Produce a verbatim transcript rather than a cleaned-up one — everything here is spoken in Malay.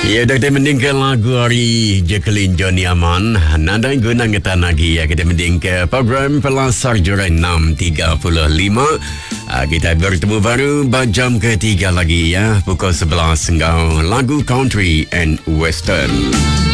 Ya, dah kita mendengar lagu hari Jacqueline Johnny Aman. Nada guna ngetan lagi ya, kita mendengar program Pelasar Jurai enam tiga puluh lima. Kita bertemu baru jam ketiga lagi ya, pukul sebelas. Lagu country and western.